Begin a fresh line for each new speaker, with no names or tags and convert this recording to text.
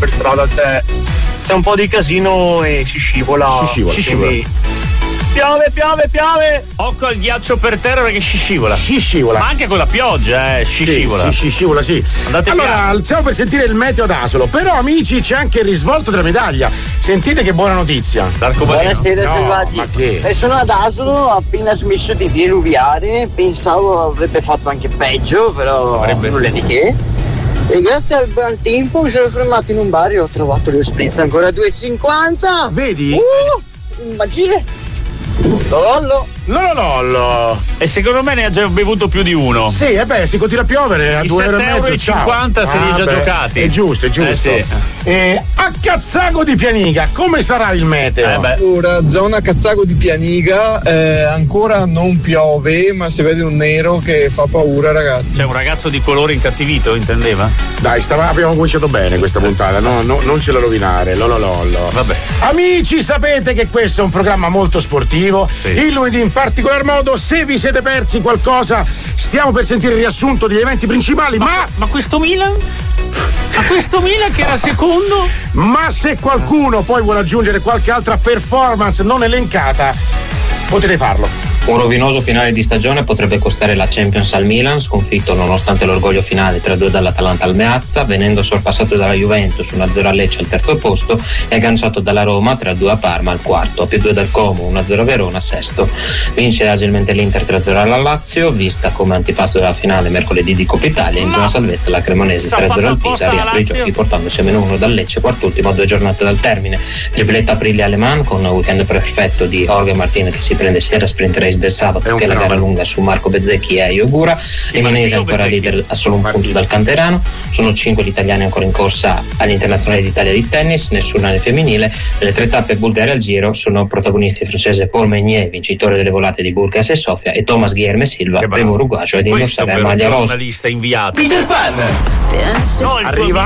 per strada c'è un po' di casino e si scivola. Piove!
Occhio al ghiaccio per terra perché si scivola. Ma anche con la pioggia, scivola.
Sì, scivola, sì.
Andate
allora, stiamo per sentire il meteo ad Asolo. Però, amici, c'è anche il risvolto della medaglia. Sentite che buona notizia.
Buonasera, selvaggi. Sono ad Asolo, ho appena smesso di diluviare. Pensavo avrebbe fatto anche peggio, però nulla di che. E grazie al buon tempo mi sono fermato in un bar e ho trovato lo spritz ancora 2,50.
Vedi?
Immagine.
Lollo.
E secondo me ne ha già bevuto più di uno.
Sì, si continua a piovere a
2,50 €, se li ha già giocati.
È giusto.
Sì.
A Cazzago di Pianiga, come sarà il meteo?
Ora, zona Cazzago di Pianiga, ancora non piove, ma si vede un nero che fa paura, ragazzi.
C'è un ragazzo di colore incattivito, intendeva?
Dai, abbiamo cominciato bene questa puntata, no, non ce la rovinare, lollo.
Vabbè.
Amici, sapete che questo è un programma molto sportivo.
Sì.
Il lunedì in particolar modo, se vi siete persi qualcosa, stiamo per sentire il riassunto degli eventi principali, ma
questo Milan? Ma questo Milan che era secondo?
Ma se qualcuno poi vuole aggiungere qualche altra performance non elencata, potete farlo.
Un rovinoso finale di stagione potrebbe costare la Champions al Milan, sconfitto nonostante l'orgoglio finale 3-2 dall'Atalanta al Meazza, venendo sorpassato dalla Juventus 1-0 a Lecce al terzo posto e agganciato dalla Roma 3-2 a Parma al quarto, più 2 dal Como, 1-0 a Verona sesto. Vince agilmente l'Inter 3-0 alla Lazio, vista come antipasto della finale mercoledì di Coppa Italia. In zona salvezza la Cremonese 3-0 al Pisa, riapre i giochi portandosi a -1 dal Lecce, quart'ultimo a 2 giornate dal termine. Tripletta Aprilia Aleman con un weekend perfetto di Jorge Martin che si prende sia la sprint race del sabato che la gara lunga su Marco Bezzecchi e Iogura. Rimanese ancora leader a solo un punto dal canterano. Sono 5 gli italiani ancora in corsa agli internazionali d'Italia di tennis, nessuna nel femminile. Nelle 3 tappe bulgare al giro sono protagonisti il francese Paul Meunier, vincitore delle volate di Burgas e Sofia, e Thomas Guilherme Silva, primo uruguagio ad indossare la maglia rosa.
Giornalista inviato.
Peter Pan!
No, il
arriva